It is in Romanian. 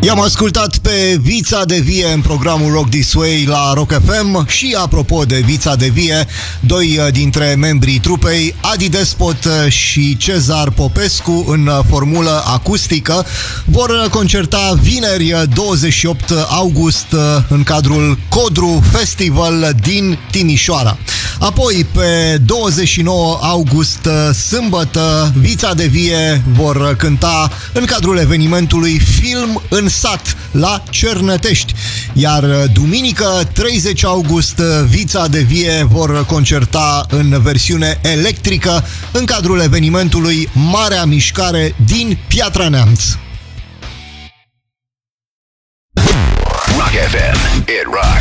I-am ascultat pe Vița de Vie în programul Rock This Way la Rock FM și apropo de Vița de Vie, doi dintre membrii trupei, Adi Despot și Cezar Popescu, în formulă acustică, vor concerta vineri 28 august în cadrul Codru Festival din Timișoara. Apoi, pe 29 august, sâmbătă, Vița de Vie vor cânta în cadrul evenimentului Film în Sat la Cernătești. Iar duminică, 30 august, Vița de Vie vor concerta în versiune electrică în cadrul evenimentului Marea Mișcare din Piatra Neamț. Rock FM, it rocks.